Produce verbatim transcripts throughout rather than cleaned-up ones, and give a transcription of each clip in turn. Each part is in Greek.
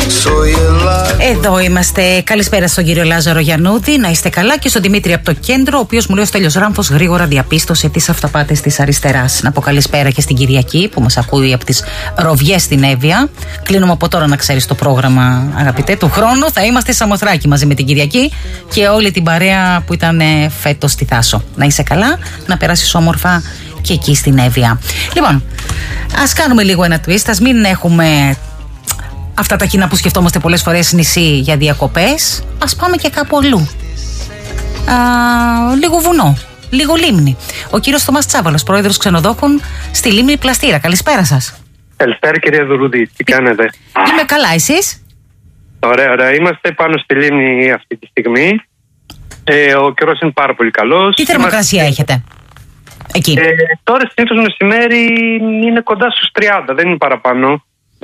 Εδώ είμαστε. Καλησπέρα στον κύριο Λάζαρο Γιαννούδη. Να είστε καλά, και στον Δημήτρη από το κέντρο, ο οποίος μου λέει ο Στέλιος Ράμφος γρήγορα διαπίστωσε τις αυταπάτες της αριστεράς. Να πω καλησπέρα και στην Κυριακή που μας ακούει από τις Ροβιές στην Εύβοια. Κλείνουμε από τώρα, να ξέρεις, το πρόγραμμα, αγαπητέ, του χρόνου. Θα είμαστε Σαμοθράκη μαζί με την Κυριακή και όλη την παρέα που ήταν φέτος στη Θάσο. Να είσαι καλά, να περάσεις όμορφα και εκεί στην Εύβοια. Λοιπόν, ας κάνουμε λίγο ένα twist, ας μην έχουμε αυτά τα κοινά που σκεφτόμαστε πολλές φορές, νησί για διακοπές. Ας πάμε και κάπου αλλού. Α, λίγο βουνό, λίγο λίμνη. Ο κύριος Θωμάς Τσάβαλος, πρόεδρος ξενοδόχων στη λίμνη Πλαστήρα. Καλησπέρα σας. Καλησπέρα, κυρία Δουρούδη. Τι κάνετε? Είμαι καλά, εσείς? Ωραία, ωραία. Είμαστε πάνω στη λίμνη αυτή τη στιγμή. Ε, ο καιρός είναι πάρα πολύ καλός. Τι θερμοκρασία Είμαστε... έχετε εκεί? Ε, τώρα συνήθως μεσημέρι είναι κοντά στους τριάντα, δεν είναι παραπάνω.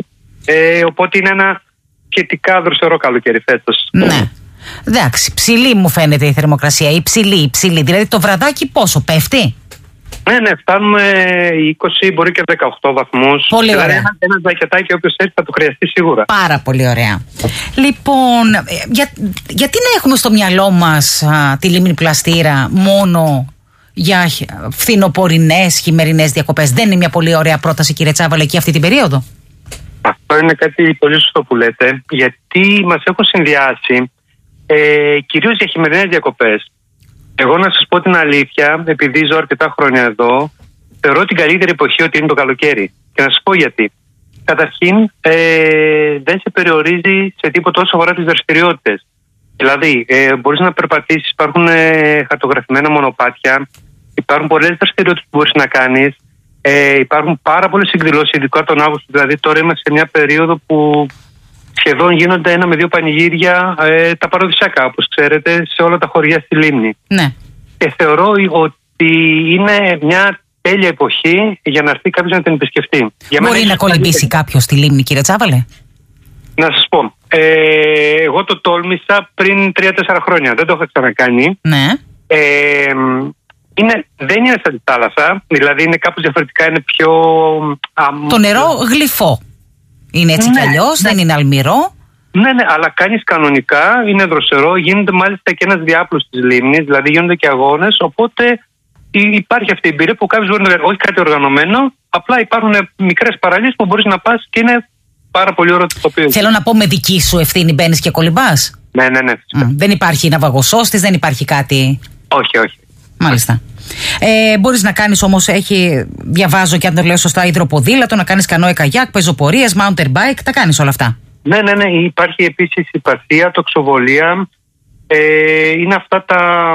Ε, οπότε είναι ένα σχετικά δροσερό καλοκαίρι φέτος. Ναι. Εντάξει, ψηλή μου φαίνεται η θερμοκρασία. Υψηλή, υψηλή. Δηλαδή το βραδάκι πόσο πέφτει? Ναι, ναι, φτάνουμε είκοσι, μπορεί και δεκαοκτώ βαθμούς. Πολύ δηλαδή ωραία. Ένα, ένα ζακετάκι όποιος έρθει θα το χρειαστεί σίγουρα. Πάρα πολύ ωραία. Λοιπόν, για, γιατί να έχουμε στο μυαλό μας α, τη λίμνη Πλαστήρα μόνο για φθινοπορεινές, χειμερινές διακοπές? Δεν είναι μια πολύ ωραία πρόταση, κύριε Τσάβαλε, εκεί αυτή την περίοδο? Αυτό είναι κάτι πολύ σωστό που λέτε, γιατί μας έχουν συνδυάσει ε, κυρίως για χειμερινές διακοπές. Εγώ να σας πω την αλήθεια, επειδή ζω αρκετά χρόνια εδώ, θεωρώ την καλύτερη εποχή ότι είναι το καλοκαίρι. Και να σας πω γιατί. Καταρχήν, ε, δεν σε περιορίζει σε τίποτα όσο αφορά τις δραστηριότητες. Δηλαδή, ε, μπορείς να περπατήσεις, υπάρχουν ε, χαρτογραφημένα μονοπάτια, υπάρχουν πολλές δραστηριότητες που μπορείς να κάνεις. Ε, υπάρχουν πάρα πολλές εκδηλώσεις, ειδικά τον Αύγουστο. Δηλαδή, τώρα είμαστε σε μια περίοδο που σχεδόν γίνονται ένα με δύο πανηγύρια, ε, τα παραδοσιακά, όπως ξέρετε, σε όλα τα χωριά στη λίμνη. Ναι. Και θεωρώ ότι είναι μια τέλεια εποχή για να έρθει κάποιος να την επισκεφτεί. Για Μπορεί να κολυμπήσει κάποιος στη λίμνη, κύριε Τσάβαλε? Να σας πω. Ε, εγώ το τόλμησα πριν τρία τέσσερα χρόνια. Δεν το έχω ξανακάνει. Ναι. Ε, Είναι, δεν είναι σαν τη θάλασσα, δηλαδή είναι κάπως διαφορετικά, είναι πιο... αμ... Το νερό γλυφό. Είναι έτσι ναι, κι αλλιώς, ναι. δεν είναι αλμυρό. Ναι, ναι, αλλά κάνεις κανονικά, είναι δροσερό, γίνεται μάλιστα και ένας διάπλος της λίμνης, δηλαδή γίνονται και αγώνες, οπότε υπάρχει αυτή η εμπειρία που κάποιος μπορεί να λέει, όχι κάτι οργανωμένο, απλά υπάρχουν μικρές παραλίες που μπορείς να πας και είναι πάρα πολύ ωραίο το τοπίο. Θέλω να πω, με δική σου ευθύνη μπαίνεις και κολυμπάς? Ναι, ναι, ναι. Mm, δεν υπάρχει ναυαγοσώστης, δεν υπάρχει κάτι... Όχι, όχι. Μάλιστα. Ε, μπορείς να κάνεις όμως, έχει, διαβάζω και αν το λέω σωστά, υδροποδήλατο, να κάνεις κανόε καγιάκ, πεζοπορίες, mountain bike, τα κάνεις όλα αυτά? Ναι, ναι, ναι. Υπάρχει επίσης η πασία, τοξοβολία. Ε, είναι αυτά τα,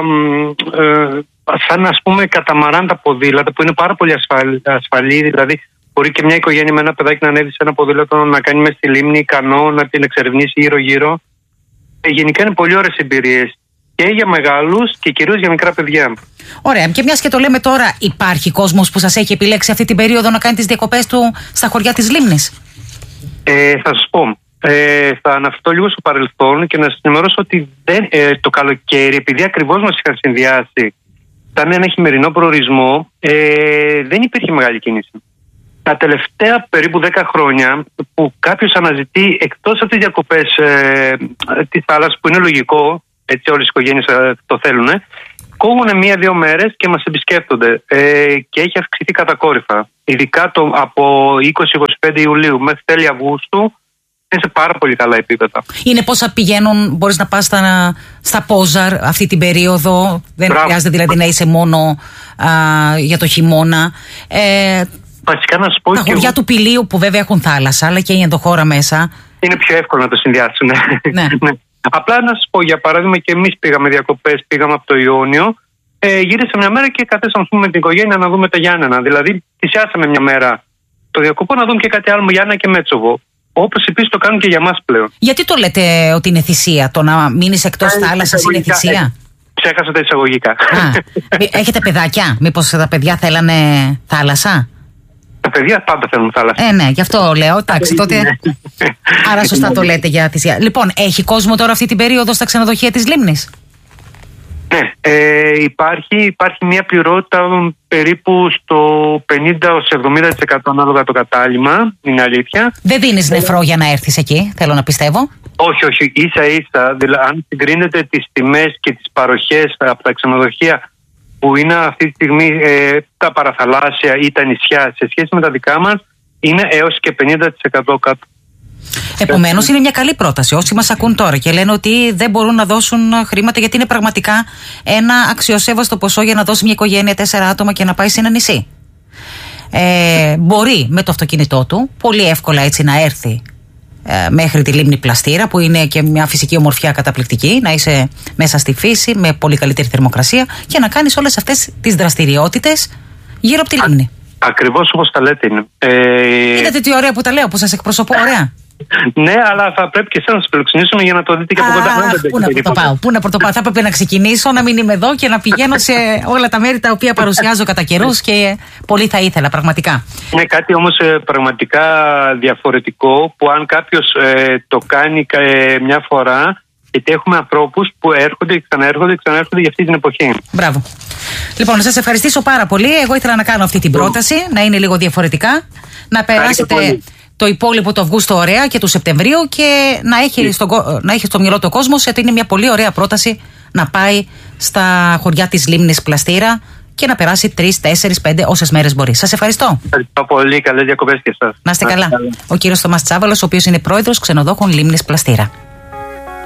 ε, σαν ας πούμε καταμαράν τα ποδήλατα που είναι πάρα πολύ ασφαλή, ασφαλή. Δηλαδή μπορεί και μια οικογένεια με ένα παιδάκι να ανέβει σε ένα ποδήλατο, να κάνει μες στη λίμνη ικανό, να την εξερευνήσει γύρω-γύρω. Ε, γενικά είναι πολύ ωραίες εμπειρίες. Και για μεγάλους και κυρίως για μικρά παιδιά. Ωραία. Και μιας και το λέμε τώρα, υπάρχει κόσμος που σας έχει επιλέξει αυτή την περίοδο να κάνει τις διακοπές του στα χωριά της λίμνης? Ε, θα σας πω. Ε, θα αναφερθώ λίγο στο παρελθόν και να σας ενημερώσω ότι δεν, ε, το καλοκαίρι, επειδή ακριβώς μας είχαν συνδυάσει σαν ένα χειμερινό προορισμό, ε, δεν υπήρχε μεγάλη κίνηση. Τα τελευταία περίπου δέκα χρόνια που κάποιος αναζητεί εκτός από τις διακοπές ε, τη θάλασσα, που είναι λογικό, έτσι όλες οι οικογένειες το θέλουν, κόβουν μία-δύο μέρες και μας επισκέπτονται ε, και έχει αυξηθεί κατακόρυφα. Ειδικά το, από είκοσι με είκοσι πέντε Ιουλίου μέχρι τέλη Αυγούστου είναι σε πάρα πολύ καλά επίπεδα. Είναι πόσα πηγαίνουν, μπορείς να πας στα, στα Πόζαρ αυτή την περίοδο, δεν Μπράβο. Χρειάζεται δηλαδή να είσαι μόνο α, για το χειμώνα. Ε, Βασικά να σου πω, τα χωριά εγώ... του Πηλίου που βέβαια έχουν θάλασσα αλλά και η ενδοχώρα μέσα. Είναι πιο εύκολο να το συνδυάσουν. Ναι. ναι. Απλά να σας πω, για παράδειγμα, και εμείς πήγαμε διακοπές, πήγαμε από το Ιόνιο, ε, γύρισα μια μέρα και κατέσαμε με την οικογένεια να δούμε τα Γιάννενα. Δηλαδή, θυσιάσαμε μια μέρα το διακοπό να δούμε και κάτι άλλο, Γιάννενα και Μέτσοβο. Όπως επίσης το κάνουν και για μας πλέον. Γιατί το λέτε ότι είναι θυσία, το να μείνεις εκτός θάλασσας είναι θυσία? Ε, ξέχασα τα εισαγωγικά. Α, έχετε παιδάκια, μήπως τα παιδιά θέλανε θάλασσα? Τα παιδιά πάντα θέλουν θάλασσα. Ε, ναι, γι' αυτό λέω. Εντάξει, τότε. Άρα σωστά το λέτε για θυσία. Λοιπόν, έχει κόσμο τώρα αυτή την περίοδο στα ξενοδοχεία της λίμνης? Ναι, ε, υπάρχει, υπάρχει μια πληρότητα περίπου στο πενήντα έως εβδομήντα τοις εκατό ανάλογα το κατάλημα, είναι αλήθεια. Δεν δίνεις νεφρό για να έρθεις εκεί, θέλω να πιστεύω. Όχι, όχι, ίσα ίσα, δηλαδή αν συγκρίνετε τις τιμές και τις παροχές από τα ξενοδοχεία που είναι αυτή τη στιγμή ε, τα παραθαλάσσια ή τα νησιά σε σχέση με τα δικά μας, είναι έως και πενήντα τοις εκατό κάτω. Επομένως είναι μια καλή πρόταση. Όσοι μας ακούν τώρα και λένε ότι δεν μπορούν να δώσουν χρήματα, γιατί είναι πραγματικά ένα αξιοσέβαστο ποσό για να δώσει μια οικογένεια τέσσερα άτομα και να πάει σε ένα νησί. Ε, μπορεί με το αυτοκίνητό του πολύ εύκολα έτσι να έρθει ε, μέχρι τη λίμνη Πλαστήρα, που είναι και μια φυσική ομορφιά καταπληκτική, να είσαι μέσα στη φύση με πολύ καλύτερη θερμοκρασία και να κάνεις όλες αυτές τις δραστηριότητες γύρω από τη λίμνη. Ακριβώς όπως τα λέτε είναι. Ε... Είδατε τι ωραία που τα λέω, που σας εκπροσωπώ, ωραία. Ναι, αλλά θα πρέπει και εσένα να σας φιλοξενήσουμε για να το δείτε και από κοντά. Πού να πρωτοπάω, πού να πρωτοπάω. Θα πρέπει να ξεκινήσω, να μην είμαι εδώ και να πηγαίνω σε όλα τα μέρη τα οποία παρουσιάζω κατά καιρούς και πολύ θα ήθελα, πραγματικά. Είναι κάτι όμως ε, πραγματικά διαφορετικό που αν κάποιος ε, το κάνει ε, μια φορά, γιατί έχουμε ανθρώπους που έρχονται και ξαναέρχονται και ξαναέρχονται για αυτή την εποχή. Μπράβο. Λοιπόν, να σας ευχαριστήσω πάρα πολύ. Εγώ ήθελα να κάνω αυτή την πρόταση, να είναι λίγο διαφορετικά, να περάσετε το υπόλοιπο του Αυγούστου ωραία και του Σεπτεμβρίου και να έχει, στο, να έχει στο μυαλό του κόσμο ότι είναι μια πολύ ωραία πρόταση να πάει στα χωριά της λίμνης Πλαστήρα και να περάσει τρεις, τέσσερις, πέντε όσες μέρες μπορεί. Σας ευχαριστώ. Ευχαριστώ πολύ. Καλές διακοπές και εσάς. Να είστε καλά. Ο κύριος Θωμάς Τσάβαλος, ο οποίος είναι πρόεδρος ξενοδόχων λίμνης Πλαστήρα.